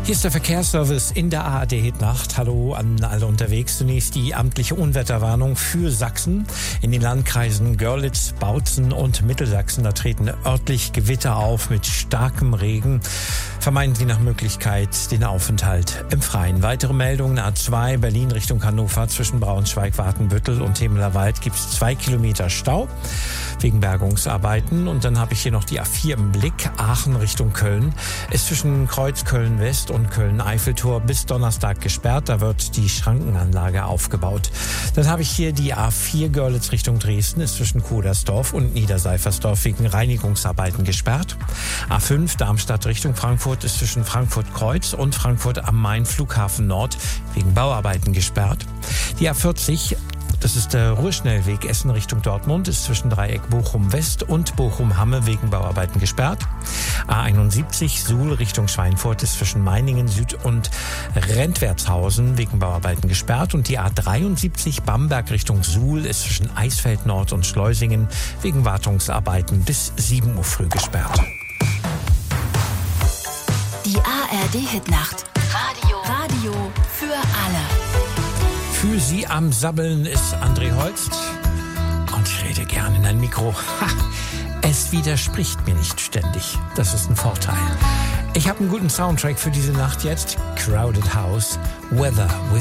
Hier ist der Verkehrsservice in der ARD-Hitnacht. Hallo an alle unterwegs. Zunächst die amtliche Unwetterwarnung für Sachsen. In den Landkreisen Görlitz, Bautzen und Mittelsachsen, da treten örtlich Gewitter auf mit starkem Regen. Vermeiden Sie nach Möglichkeit den Aufenthalt im Freien. Weitere Meldungen: A2 Berlin Richtung Hannover zwischen Braunschweig, Watenbüttel und Temelerwald gibt es 2 Kilometer Stau wegen Bergungsarbeiten. Und dann habe ich hier noch die A4 im Blick. Aachen Richtung Köln ist zwischen Kreuz Köln West und Köln-Eiffeltor bis Donnerstag gesperrt. Da wird die Schrankenanlage aufgebaut. Dann habe ich hier die A4 Görlitz Richtung Dresden ist zwischen Kudersdorf und Niederseifersdorf wegen Reinigungsarbeiten gesperrt. A5 Darmstadt Richtung Frankfurt ist zwischen Frankfurt-Kreuz und Frankfurt am Main Flughafen Nord wegen Bauarbeiten gesperrt. Die A40, das ist der Ruhrschnellweg Essen Richtung Dortmund, ist zwischen Dreieck Bochum-West und Bochum-Hamme wegen Bauarbeiten gesperrt. A71 Suhl Richtung Schweinfurt ist zwischen Meiningen Süd und Rentwertshausen wegen Bauarbeiten gesperrt. Und die A73 Bamberg Richtung Suhl ist zwischen Eisfeld Nord und Schleusingen wegen Wartungsarbeiten bis 7 Uhr früh gesperrt. Die ARD-Hitnacht. Radio für alle. Für Sie am Sabbeln ist André Holst und ich rede gerne in ein Mikro. Es widerspricht mir nicht ständig. Das ist ein Vorteil. Ich habe einen guten Soundtrack für diese Nacht jetzt. Crowded House, Weather with